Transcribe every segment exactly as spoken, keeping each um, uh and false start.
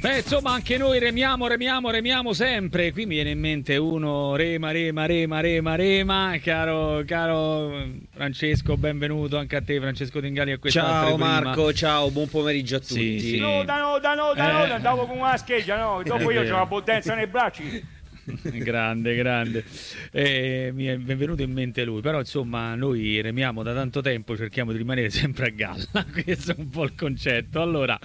Beh, insomma, anche noi remiamo, remiamo, remiamo sempre. Qui mi viene in mente uno rema, rema, rema, rema, rema. Caro, caro Francesco, benvenuto anche a te, Francesco Tingali, a questa Ciao Marco, prima. Ciao, buon pomeriggio a tutti. Sì, sì. No, da no, da no, da no, eh. andavo con una scheggia, no. Dopo io c'ho la potenza nei bracci. grande, grande. Eh, mi è venuto in mente lui, però insomma noi remiamo da tanto tempo, cerchiamo di rimanere sempre a galla. Questo è un po' il concetto. Allora,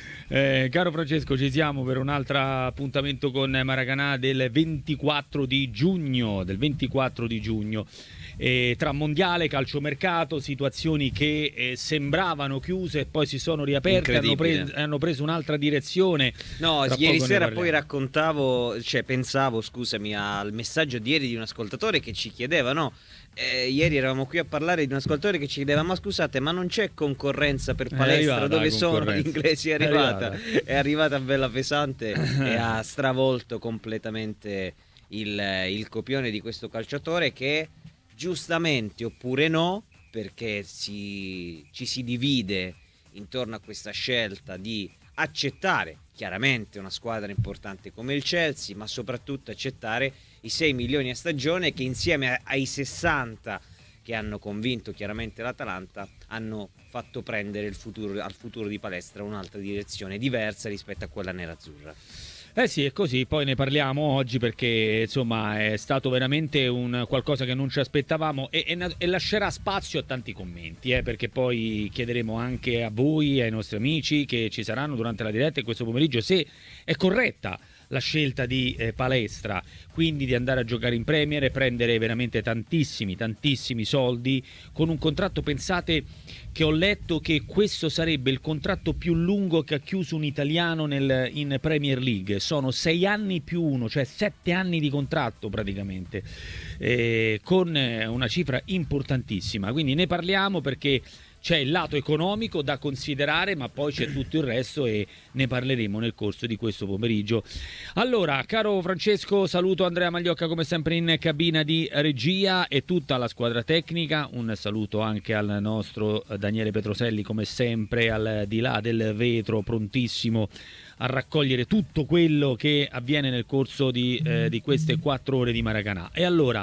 Eh, caro Francesco, ci siamo per un altro appuntamento con Maracanã del ventiquattro di giugno, del ventiquattro di giugno. Eh, tra mondiale, calciomercato, situazioni che eh, sembravano chiuse e poi si sono riaperte, hanno, pre- hanno preso un'altra direzione. No, tra ieri sera poi raccontavo, cioè pensavo, scusami, al messaggio di ieri di un ascoltatore che ci chiedeva, no? Eh, ieri eravamo qui a parlare di un ascoltatore che ci chiedeva: ma scusate, ma non c'è concorrenza per palestra dove sono gli inglesi? È arrivata, è arrivata, è arrivata bella pesante e ha stravolto completamente il, il copione di questo calciatore che, giustamente oppure no, perché si, ci si divide intorno a questa scelta di accettare chiaramente una squadra importante come il Chelsea, ma soprattutto accettare i sei milioni a stagione che insieme ai sessanta che hanno convinto chiaramente l'Atalanta hanno fatto prendere il futuro, al futuro di palestra un'altra direzione diversa rispetto a quella nerazzurra. Eh sì, è così, poi ne parliamo oggi perché insomma è stato veramente un qualcosa che non ci aspettavamo e, e, e lascerà spazio a tanti commenti, eh, perché poi chiederemo anche a voi, ai nostri amici che ci saranno durante la diretta e questo pomeriggio se è corretta la scelta di eh, palestra, quindi di andare a giocare in Premier e prendere veramente tantissimi, tantissimi soldi con un contratto, pensate che ho letto che questo sarebbe il contratto più lungo che ha chiuso un italiano nel, in Premier League, sono sei anni più uno, cioè sette anni di contratto praticamente, eh, con una cifra importantissima, quindi ne parliamo perché c'è il lato economico da considerare, ma poi c'è tutto il resto e ne parleremo nel corso di questo pomeriggio. Allora, caro Francesco, saluto Andrea Magliocca come sempre in cabina di regia e tutta la squadra tecnica. Un saluto anche al nostro Daniele Petroselli come sempre al di là del vetro, prontissimo a raccogliere tutto quello che avviene nel corso di, eh, di queste quattro ore di Maracanã. E allora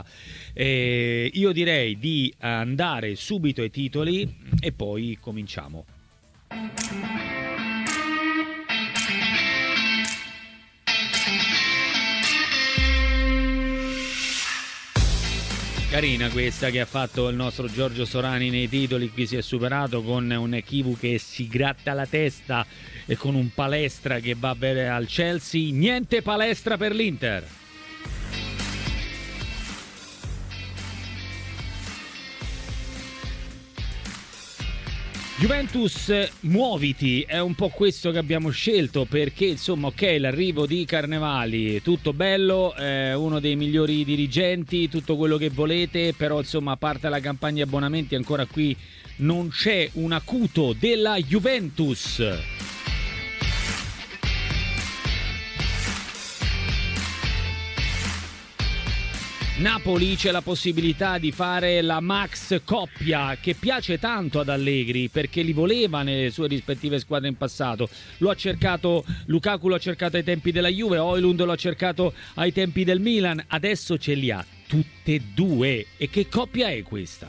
eh, io direi di andare subito ai titoli e poi cominciamo. Carina questa che ha fatto il nostro Giorgio Sorani nei titoli, qui si è superato con un Ekivu che si gratta la testa e con un palestra che va bene al Chelsea, niente palestra per l'Inter. Juventus, muoviti, è un po' questo che abbiamo scelto perché insomma ok, l'arrivo di Carnevali, tutto bello, eh, uno dei migliori dirigenti, tutto quello che volete, però insomma a parte la campagna abbonamenti ancora qui non c'è un acuto della Juventus. Napoli, c'è la possibilità di fare la Max coppia che piace tanto ad Allegri perché li voleva nelle sue rispettive squadre in passato. Lo ha cercato Lukaku, lo ha cercato ai tempi della Juve, Højlund lo ha cercato ai tempi del Milan, adesso ce li ha tutte e due. E che coppia è questa?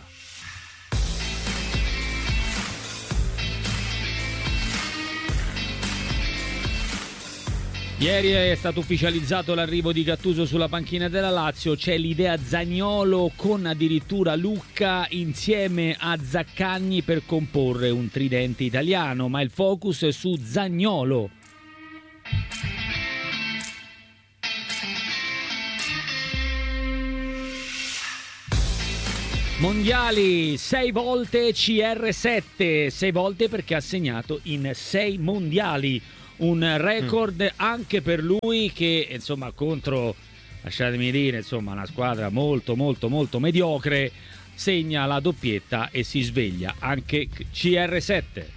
Ieri è stato ufficializzato l'arrivo di Gattuso sulla panchina della Lazio, c'è l'idea Zaniolo con addirittura Lucca insieme a Zaccagni per comporre un tridente italiano, ma il focus è su Zaniolo. Mondiali, sei volte C R sette, sei volte perché ha segnato in sei mondiali. Un record mm. anche per lui che insomma contro, lasciatemi dire, insomma una squadra molto molto molto mediocre segna la doppietta e si sveglia anche C R sette.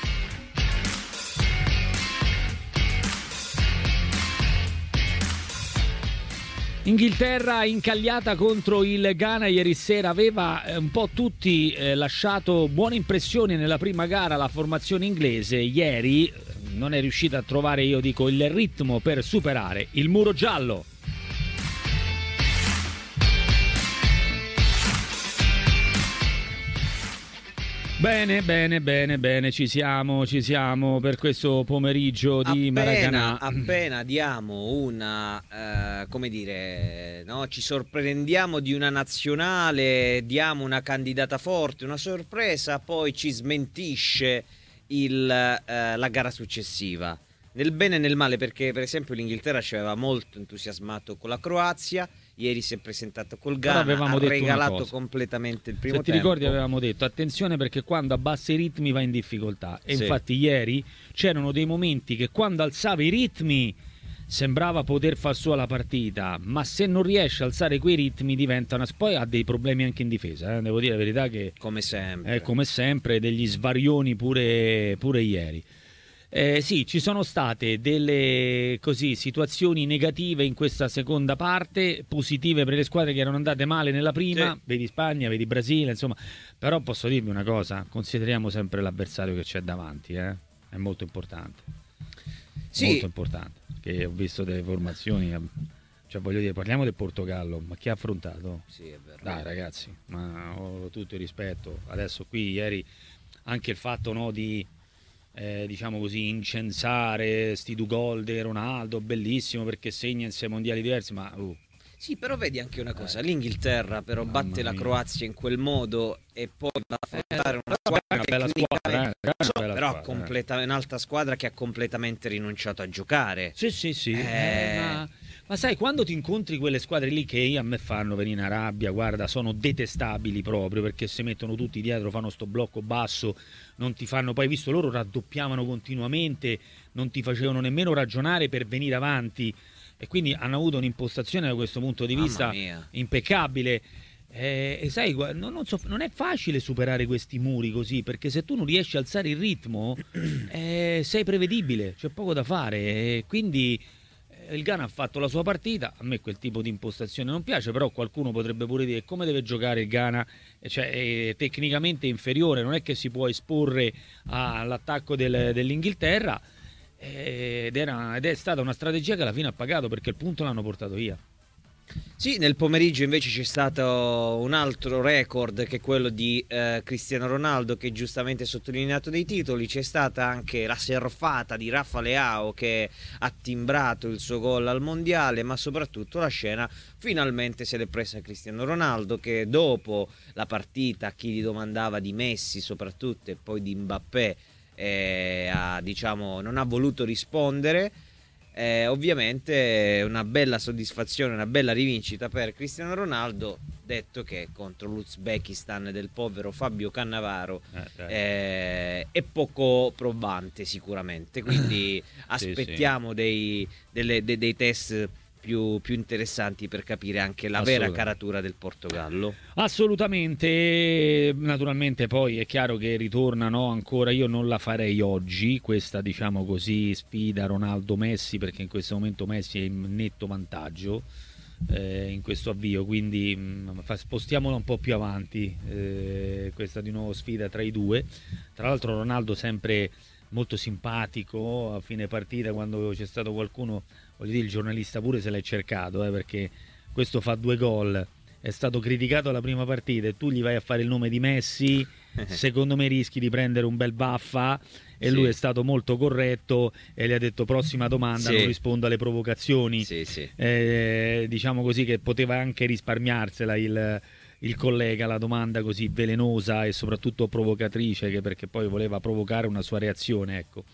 Inghilterra incagliata contro il Ghana ieri sera, aveva un po' tutti eh, lasciato buone impressioni nella prima gara la formazione inglese. Ieri non è riuscita a trovare, io dico, il ritmo per superare il muro giallo. Bene, bene, bene, bene, ci siamo, ci siamo per questo pomeriggio di appena, Maracanã. Appena diamo una, eh, come dire, no? Ci sorprendiamo di una nazionale, diamo una candidata forte, una sorpresa, poi ci smentisce il, eh, la gara successiva. Nel bene e nel male, perché per esempio l'Inghilterra ci aveva molto entusiasmato con la Croazia, ieri si è presentato col Ghana, ha regalato completamente il primo tempo. Se ti ricordi avevamo detto attenzione perché quando abbassa i ritmi va in difficoltà e sì. Infatti ieri c'erano dei momenti che quando alzava i ritmi sembrava poter far sua la partita, ma se non riesce a alzare quei ritmi diventa una... poi ha dei problemi anche in difesa, eh? Devo dire la verità che come sempre, è come sempre degli svarioni pure, pure ieri. Eh, sì, ci sono state delle così situazioni negative in questa seconda parte, positive per le squadre che erano andate male nella prima, sì. Vedi Spagna, vedi Brasile, insomma, però posso dirvi una cosa, consideriamo sempre l'avversario che c'è davanti, eh? È molto importante, sì. Molto importante, perché ho visto delle formazioni, cioè voglio dire, parliamo del Portogallo, ma chi ha affrontato? Sì, è vero. Dai ragazzi, ma ho tutto il rispetto, adesso qui ieri anche il fatto, no, di... Eh, diciamo così, incensare sti due gol di Ronaldo, bellissimo perché segna in sei mondiali diversi, ma uh. sì, però vedi anche una cosa, eh. l'Inghilterra però Mamma batte mia. la Croazia in quel modo e poi va a affrontare una squadra una bella squadra, eh. so, una bella però squadra, completa- eh. un'altra squadra che ha completamente rinunciato a giocare. Sì, sì, sì. Eh... Eh, ma... Ma sai, quando ti incontri quelle squadre lì che io, a me fanno venire a rabbia, guarda, sono detestabili proprio perché si mettono tutti dietro, fanno sto blocco basso, non ti fanno, poi visto loro raddoppiavano continuamente, non ti facevano nemmeno ragionare per venire avanti e quindi hanno avuto un'impostazione da questo punto di vista impeccabile. Eh, e sai, non, non, so, non è facile superare questi muri così, perché se tu non riesci a alzare il ritmo eh, sei prevedibile, c'è poco da fare e quindi... Il Ghana ha fatto la sua partita, a me quel tipo di impostazione non piace, però qualcuno potrebbe pure dire come deve giocare il Ghana, cioè è tecnicamente inferiore, non è che si può esporre all'attacco del, dell'Inghilterra ed, era, ed è stata una strategia che alla fine ha pagato perché il punto l'hanno portato via. Sì, nel pomeriggio invece c'è stato un altro record che è quello di eh, Cristiano Ronaldo che giustamente ha sottolineato dei titoli, c'è stata anche la surfata di Rafa Leao che ha timbrato il suo gol al mondiale, ma soprattutto la scena finalmente se l'è presa Cristiano Ronaldo che dopo la partita chi gli domandava di Messi soprattutto e poi di Mbappé eh, ha, diciamo, non ha voluto rispondere. Eh, ovviamente una bella soddisfazione, una bella rivincita per Cristiano Ronaldo, detto che contro l'Uzbekistan del povero Fabio Cannavaro eh, eh, è poco probante sicuramente, quindi aspettiamo sì, sì. Dei, delle, dei, dei test più, più interessanti per capire anche la vera caratura del Portogallo. Assolutamente, naturalmente poi è chiaro che ritorna, no, ancora, io non la farei oggi questa, diciamo così, sfida Ronaldo-Messi, perché in questo momento Messi è in netto vantaggio eh, in questo avvio, quindi mh, spostiamola un po' più avanti, eh, questa di nuovo sfida tra i due. Tra l'altro Ronaldo sempre molto simpatico a fine partita, quando c'è stato qualcuno, voglio dire, il giornalista pure se l'è cercato, eh, perché questo fa due gol, è stato criticato alla prima partita e tu gli vai a fare il nome di Messi, secondo me rischi di prendere un bel baffa e sì. Lui è stato molto corretto e gli ha detto prossima domanda, sì. Non rispondo alle provocazioni, sì, sì. Eh, diciamo così che poteva anche risparmiarsela il, il collega la domanda così velenosa e soprattutto provocatrice, che perché poi voleva provocare una sua reazione, ecco.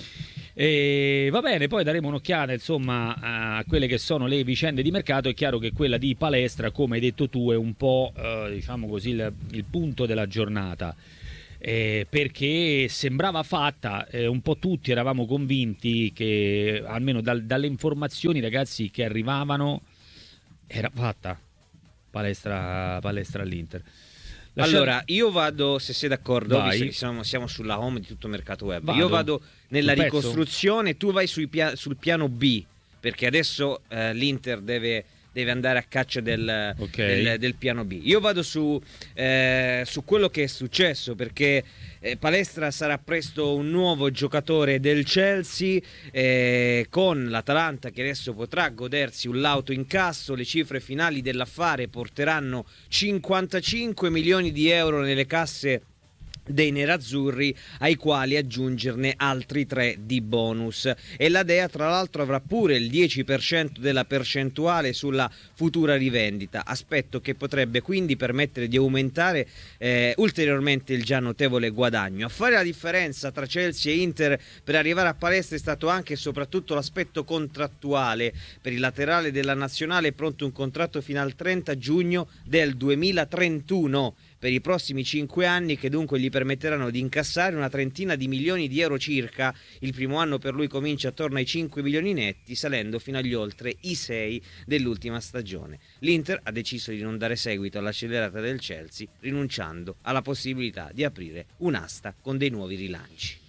E va bene, poi daremo un'occhiata insomma a quelle che sono le vicende di mercato. È chiaro che quella di palestra, come hai detto tu, è un po' eh, diciamo così il, il punto della giornata, eh, perché sembrava fatta, eh, un po' tutti eravamo convinti che almeno dal, dalle informazioni, ragazzi, che arrivavano era fatta palestra, palestra all'Inter. Allora, io vado, se sei d'accordo, visto che siamo, siamo sulla home di tutto mercato web, vado. Io vado nella Sul ricostruzione, pezzo. Tu vai sui pia- sul piano B, perché adesso eh, l'Inter deve, deve andare a caccia del, okay. del, del piano B. Io vado su, eh, su quello che è successo, perché eh, Palestra sarà presto un nuovo giocatore del Chelsea, eh, con l'Atalanta che adesso potrà godersi un lauto incasso. Le cifre finali dell'affare porteranno cinquantacinque milioni di euro nelle casse dei nerazzurri, ai quali aggiungerne altri tre di bonus, e la Dea tra l'altro avrà pure il dieci per cento della percentuale sulla futura rivendita, aspetto che potrebbe quindi permettere di aumentare eh, ulteriormente il già notevole guadagno. A fare la differenza tra Chelsea e Inter per arrivare a Palestra è stato anche e soprattutto l'aspetto contrattuale. Per il laterale della nazionale è pronto un contratto fino al trenta giugno del duemilatrentuno per i prossimi cinque anni, che dunque gli permetteranno di incassare una trentina di milioni di euro circa. Il primo anno per lui comincia attorno ai cinque milioni netti, salendo fino agli oltre i sei dell'ultima stagione. L'Inter ha deciso di non dare seguito all'accelerata del Chelsea, rinunciando alla possibilità di aprire un'asta con dei nuovi rilanci.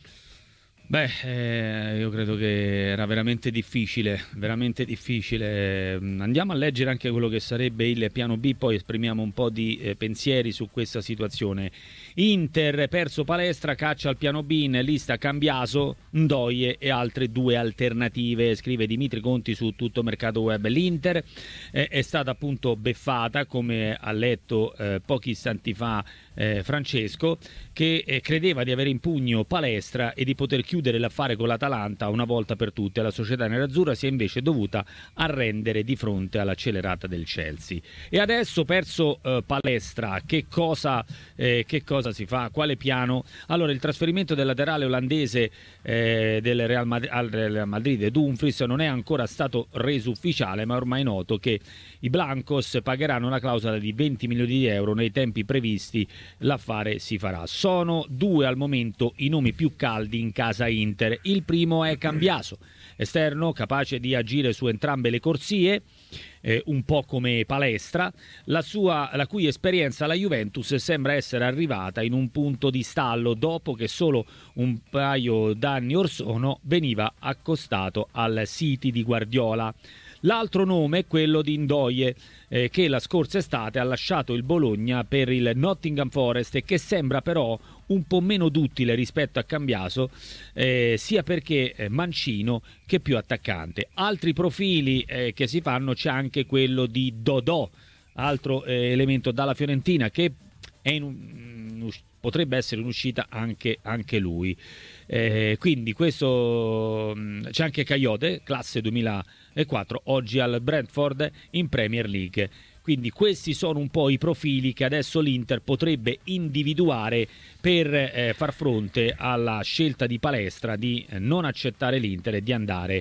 Beh, eh, io credo che era veramente difficile, veramente difficile. Andiamo a leggere anche quello che sarebbe il piano B, poi esprimiamo un po' di eh, pensieri su questa situazione. Inter, perso Palestra, caccia al piano B, in lista Cambiaso, Ndoye e altre due alternative, scrive Dimitri Conti su Tutto Mercato Web. L'Inter eh, è stata appunto beffata, come ha letto eh, pochi istanti fa eh, Francesco, che eh, credeva di avere in pugno Palestra e di poter chiudere l'affare con l'Atalanta una volta per tutte. La società nerazzurra si è invece dovuta arrendere di fronte all'accelerata del Chelsea. E adesso, perso eh, Palestra, che cosa, eh, che cosa si fa? Quale piano? Allora, il trasferimento del laterale olandese eh, del Real Madrid, al Real Madrid, Dumfries, non è ancora stato reso ufficiale, ma è ormai noto che i Blancos pagheranno una clausola di venti milioni di euro nei tempi previsti. L'affare si farà. Sono due al momento i nomi più caldi in casa Inter. Il primo è Cambiaso, esterno capace di agire su entrambe le corsie, eh, un po' come Palestra, la, sua, la cui esperienza alla Juventus sembra essere arrivata in un punto di stallo dopo che solo un paio d'anni or sono veniva accostato al City di Guardiola. L'altro nome è quello di Ndoye, eh, che la scorsa estate ha lasciato il Bologna per il Nottingham Forest e che sembra però un po' meno duttile rispetto a Cambiaso, eh, sia perché eh, mancino che più attaccante. Altri profili eh, che si fanno, c'è anche quello di Dodò, altro eh, elemento dalla Fiorentina, che è in un, potrebbe essere in uscita anche, anche lui. Eh, quindi questo, c'è anche Caiote, classe duemilaquattro, oggi al Brentford in Premier League. Quindi questi sono un po' i profili che adesso l'Inter potrebbe individuare per eh, far fronte alla scelta di Palestra di eh, non accettare l'Inter e di andare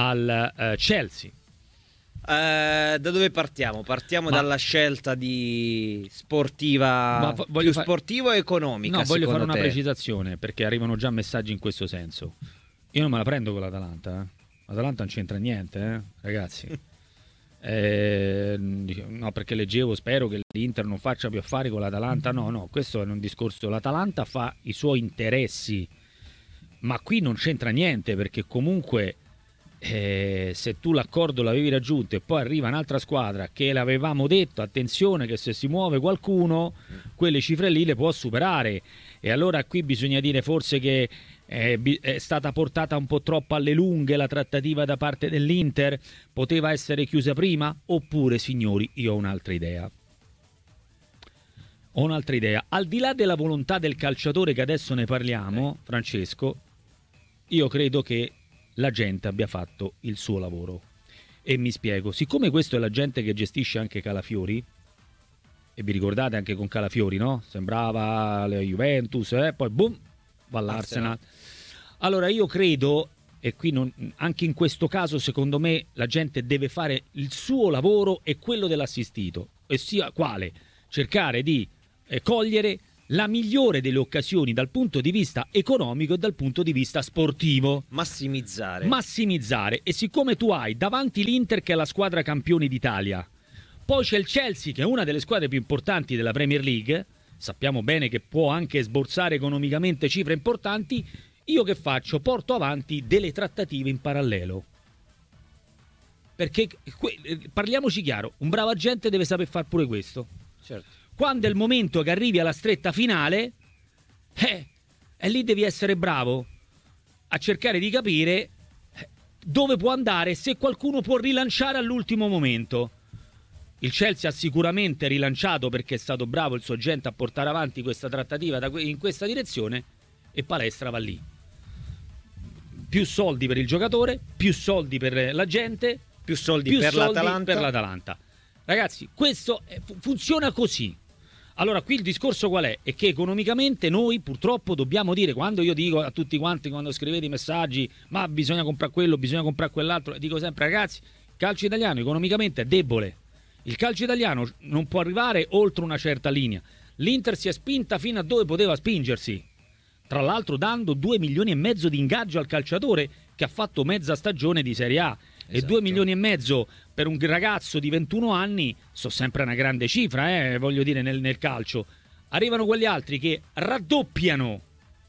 al eh, Chelsea. Uh, da dove partiamo? Partiamo Ma... dalla scelta di sportiva, Ma più fa... sportiva o economica? No, voglio fare te? una precisazione, perché arrivano già messaggi in questo senso. Io non me la prendo con l'Atalanta, eh. L'Atalanta non c'entra niente, eh, ragazzi. eh, no, perché leggevo, spero che l'Inter non faccia più affari con l'Atalanta. No, no, questo è un discorso. L'Atalanta fa i suoi interessi, ma qui non c'entra niente, perché comunque Eh, se tu l'accordo l'avevi raggiunto e poi arriva un'altra squadra che l'avevamo detto, attenzione che se si muove qualcuno quelle cifre lì le può superare, e allora qui bisogna dire forse che è, è stata portata un po' troppo alle lunghe la trattativa da parte dell'Inter, poteva essere chiusa prima, oppure signori io ho un'altra idea ho un'altra idea al di là della volontà del calciatore, che adesso ne parliamo, Francesco. Io credo che la gente abbia fatto il suo lavoro, e mi spiego. Siccome questo è la gente che gestisce anche Calafiori, e vi ricordate anche con Calafiori, no? Sembrava la Juventus, eh? Poi boom, va all'Arsenal. Allora io credo, e qui non, anche in questo caso secondo me la gente deve fare il suo lavoro e quello dell'assistito, e sia quale? Cercare di eh, cogliere la migliore delle occasioni dal punto di vista economico e dal punto di vista sportivo. Massimizzare. Massimizzare. E siccome tu hai davanti l'Inter, che è la squadra campione d'Italia, poi c'è il Chelsea, che è una delle squadre più importanti della Premier League, sappiamo bene che può anche sborsare economicamente cifre importanti, io che faccio? Porto avanti delle trattative in parallelo. perché que- parliamoci chiaro, un bravo agente deve saper fare pure questo. Certo. Quando è il momento che arrivi alla stretta finale, eh, e lì devi essere bravo a cercare di capire dove può andare, se qualcuno può rilanciare all'ultimo momento. Il Chelsea ha sicuramente rilanciato perché è stato bravo il suo agente a portare avanti questa trattativa da que- in questa direzione, e Palestra va lì. Più soldi per il giocatore, più soldi per l'agente, più soldi, più per, soldi l'Atalanta. per l'Atalanta. Ragazzi, questo è, fu- funziona così. Allora, qui il discorso qual è? È che economicamente noi purtroppo dobbiamo dire, quando io dico a tutti quanti, quando scrivete i messaggi, ma bisogna comprare quello, bisogna comprare quell'altro, dico sempre, ragazzi, il calcio italiano economicamente è debole. Il calcio italiano non può arrivare oltre una certa linea. L'Inter si è spinta fino a dove poteva spingersi. Tra l'altro dando due milioni e mezzo di ingaggio al calciatore che ha fatto mezza stagione di Serie A. Esatto. E due milioni e mezzo per un ragazzo di ventuno anni sono sempre una grande cifra, eh, voglio dire, nel, nel calcio. Arrivano quegli altri che raddoppiano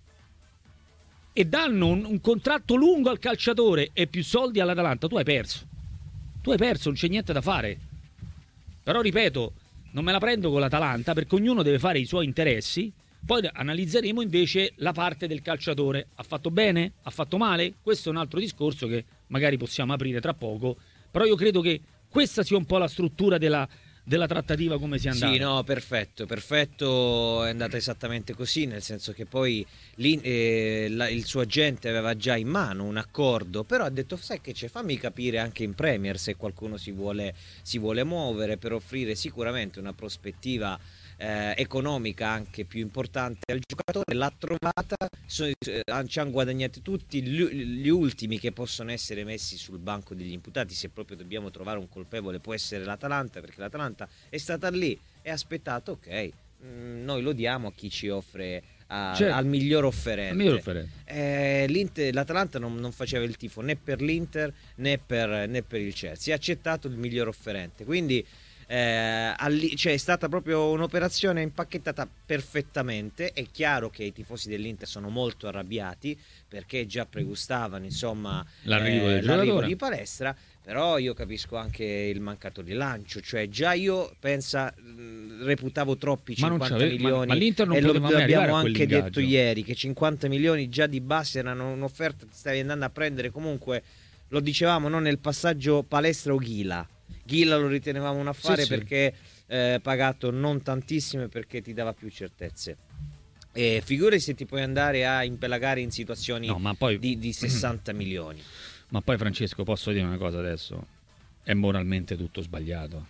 e danno un, un contratto lungo al calciatore e più soldi all'Atalanta. Tu hai perso. Tu hai perso, non c'è niente da fare. Però ripeto, non me la prendo con l'Atalanta perché ognuno deve fare i suoi interessi. Poi analizzeremo invece la parte del calciatore. Ha fatto bene? Ha fatto male? Questo è un altro discorso che magari possiamo aprire tra poco. Però io credo che questa sia un po' la struttura della, della trattativa, come sia andata. Sì, no, perfetto, perfetto, è andata esattamente così, nel senso che poi lì, eh, la, il suo agente aveva già in mano un accordo, però ha detto, sai che c'è, fammi capire anche in Premier se qualcuno si vuole, si vuole muovere per offrire sicuramente una prospettiva Eh, economica anche più importante al giocatore. L'ha trovata, so, eh, ci hanno guadagnati tutti gli, gli ultimi che possono essere messi sul banco degli imputati, se proprio dobbiamo trovare un colpevole può essere l'Atalanta, perché l'Atalanta è stata lì e ha aspettato, ok, mh, noi lo diamo a chi ci offre a, certo, al miglior offerente, al miglior offerente. Eh, l'Inter, l'Atalanta non, non faceva il tifo né per l'Inter né per, né per il Chelsea, ha accettato il miglior offerente, quindi Eh, alli- cioè è stata proprio un'operazione impacchettata perfettamente. È chiaro che i tifosi dell'Inter sono molto arrabbiati perché già pregustavano insomma l'arrivo, eh, del l'arrivo di Palestra, però io capisco anche il mancato rilancio, cioè già io pensa mh, reputavo troppi cinquanta milioni, ma, ma l'Inter non e lo poteva mai abbiamo anche detto detto ieri che cinquanta milioni già di base erano un'offerta, ti stavi andando a prendere comunque, lo dicevamo, no, nel passaggio Palestra o Ghila. Ghila lo ritenevamo un affare, sì, perché eh, pagato non tantissimo, perché ti dava più certezze. E figurati se ti puoi andare a impelagare in situazioni no, ma poi, di, di sessanta milioni. Ma poi, Francesco, posso dire una cosa adesso? È moralmente tutto sbagliato.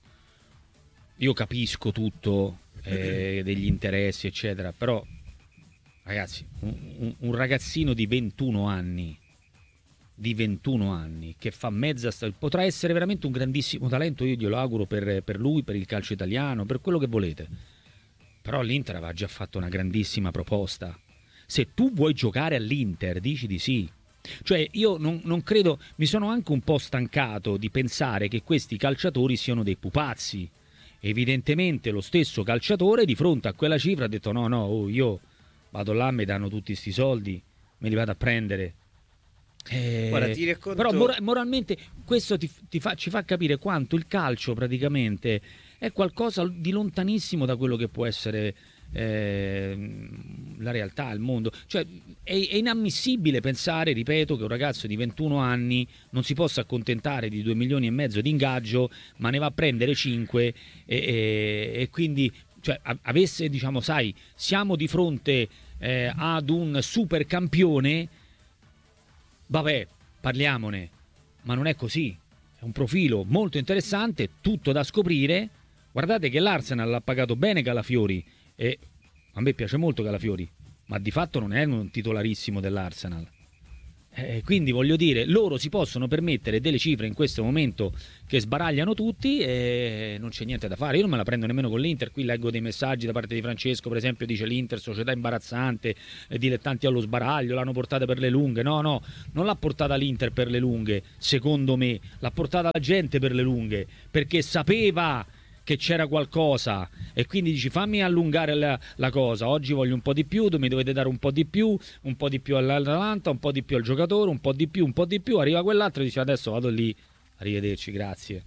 Io capisco tutto eh, degli interessi, eccetera, però ragazzi, un, un, un ragazzino di ventuno anni di ventuno anni che fa mezza stagione potrà essere veramente un grandissimo talento, io glielo auguro per, per lui, per il calcio italiano, per quello che volete, però l'Inter aveva già fatto una grandissima proposta. Se tu vuoi giocare all'Inter dici di sì, cioè io non, non credo, mi sono anche un po' stancato di pensare che questi calciatori siano dei pupazzi. Evidentemente lo stesso calciatore di fronte a quella cifra ha detto no no oh, io vado là, mi danno tutti sti soldi, me li vado a prendere. Eh, Guarda, ti racconto... Però mor- moralmente questo ti, ti fa, ci fa capire quanto il calcio praticamente è qualcosa di lontanissimo da quello che può essere eh, la realtà, il mondo. Cioè è, è inammissibile pensare, ripeto, che un ragazzo di ventuno anni non si possa accontentare di due milioni e mezzo di ingaggio, ma ne va a prendere cinque e, e, e quindi cioè, avesse, diciamo, sai, siamo di fronte eh, ad un super campione. Vabbè, parliamone, ma non è così. È un profilo molto interessante, tutto da scoprire. Guardate che l'Arsenal l'ha pagato bene Calafiori e a me piace molto Calafiori, ma di fatto non è un titolarissimo dell'Arsenal. Eh, quindi voglio dire, loro si possono permettere delle cifre in questo momento che sbaragliano tutti e non c'è niente da fare. Io non me la prendo nemmeno con l'Inter. Qui leggo dei messaggi da parte di Francesco, per esempio, dice l'Inter società imbarazzante, eh, dilettanti allo sbaraglio, l'hanno portata per le lunghe. No, no, non l'ha portata l'Inter per le lunghe, secondo me, l'ha portata la gente per le lunghe, perché sapeva che c'era qualcosa e quindi dici fammi allungare la, la cosa, oggi voglio un po' di più, mi dovete dare un po' di più, un po' di più all'Atalanta, un po' di più al giocatore, un po' di più, un po' di più, arriva quell'altro e dice adesso vado lì Arrivederci, grazie.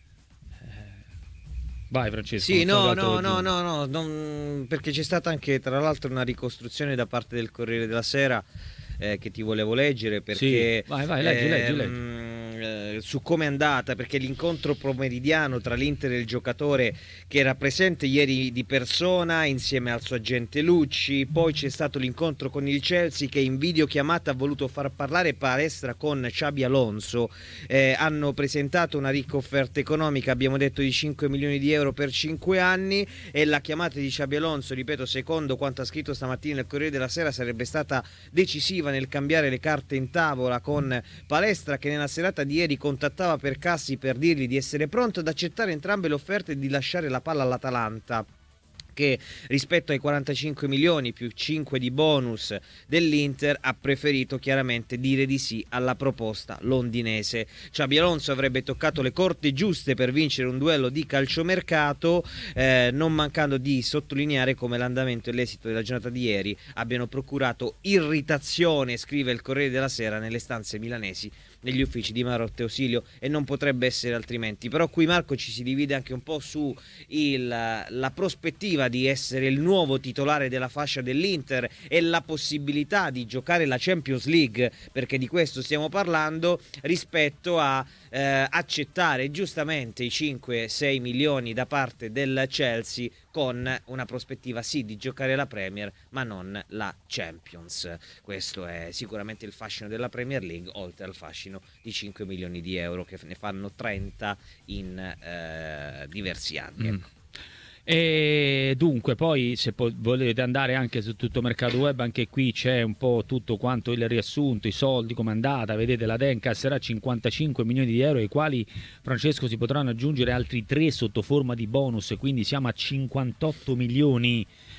Vai Francesco. Sì, no, no, no, no, no, non, perché c'è stata anche tra l'altro una ricostruzione da parte del Corriere della Sera eh, che ti volevo leggere perché sì. Vai, vai, leggi, eh, leggi, leggi. Eh, su come è andata, perché l'incontro pomeridiano tra l'Inter e il giocatore che era presente ieri di persona insieme al suo agente Lucci, poi c'è stato l'incontro con il Chelsea che in videochiamata ha voluto far parlare Palestra con Xabi Alonso, eh, hanno presentato una ricca offerta economica, abbiamo detto di cinque milioni di euro per cinque anni, e la chiamata di Xabi Alonso, ripeto, secondo quanto ha scritto stamattina il Corriere della Sera, sarebbe stata decisiva nel cambiare le carte in tavola con Palestra, che nella serata di ieri contattava Percassi per dirgli di essere pronto ad accettare entrambe le offerte e di lasciare la palla all'Atalanta, che rispetto ai quarantacinque milioni più cinque di bonus dell'Inter ha preferito chiaramente dire di sì alla proposta londinese. Xabi Alonso avrebbe toccato le corde giuste per vincere un duello di calciomercato, eh, non mancando di sottolineare come l'andamento e l'esito della giornata di ieri abbiano procurato irritazione, scrive il Corriere della Sera, nelle stanze milanesi, negli uffici di Marotta e Ausilio, e non potrebbe essere altrimenti. Però qui, Marco, ci si divide anche un po' su il, la prospettiva di essere il nuovo titolare della fascia dell'Inter e la possibilità di giocare la Champions League, perché di questo stiamo parlando, rispetto a eh, accettare giustamente i cinque sei milioni da parte del Chelsea, con una prospettiva sì di giocare la Premier ma non la Champions. Questo è sicuramente il fascino della Premier League, oltre al fascino di cinque milioni di euro che ne fanno trenta in eh, diversi anni. Mm. E dunque poi, se po- volete andare anche su tutto mercato web, anche qui c'è un po' tutto quanto il riassunto, i soldi, come è andata. Vedete, la Den casserà cinquantacinque milioni di euro, ai quali, Francesco, si potranno aggiungere altri tre sotto forma di bonus, quindi siamo a cinquantotto milioni,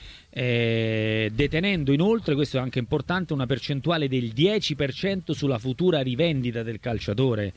eh, detenendo inoltre, questo è anche importante, una percentuale del dieci per cento sulla futura rivendita del calciatore.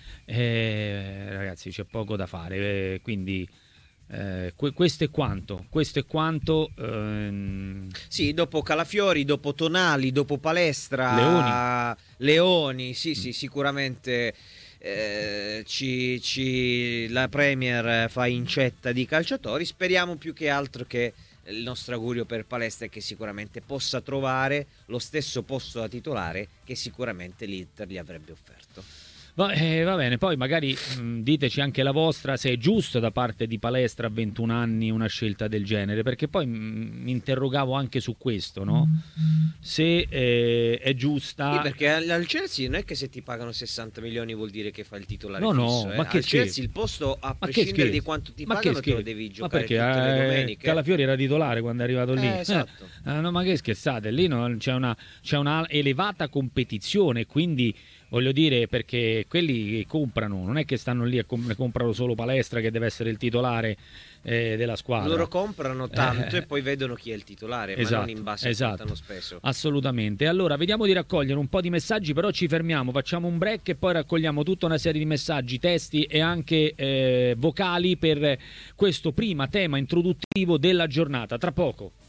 Eh, ragazzi, c'è poco da fare, eh, quindi Eh, que- questo è quanto, questo è quanto ehm... Sì, dopo Calafiori, dopo Tonali, dopo Palestra, Leoni, Leoni sì, sì, sicuramente eh, ci, ci, la Premier fa incetta di calciatori. Speriamo più che altro che il nostro augurio per Palestra è che sicuramente possa trovare lo stesso posto da titolare che sicuramente l'Inter gli avrebbe offerto. Va, eh, va bene, poi magari mh, diteci anche la vostra, se è giusto da parte di Palestra a ventuno anni una scelta del genere, perché poi mi interrogavo anche su questo, no? Se eh, è giusta. Sì, perché al Chelsea non è che se ti pagano sessanta milioni vuol dire che fai il titolare no, fisso, no, eh. ma che al Chelsea il posto, a prescindere di quanto ti ma pagano, che te lo devi giocare ma perché, tutte le eh, domeniche. Calafiori era titolare quando è arrivato lì. Eh, esatto. Eh, no, ma che scherzate, lì no, c'è una c'è una elevata competizione, quindi voglio dire, perché quelli comprano, non è che stanno lì e com- comprano solo Palestra che deve essere il titolare eh, della squadra. Loro comprano tanto eh, e poi vedono chi è il titolare, esatto, ma non in base esatto, a quanto hanno speso. Assolutamente. Allora, vediamo di raccogliere un po' di messaggi, però ci fermiamo, facciamo un break e poi raccogliamo tutta una serie di messaggi, testi e anche eh, vocali per questo primo tema introduttivo della giornata. Tra poco.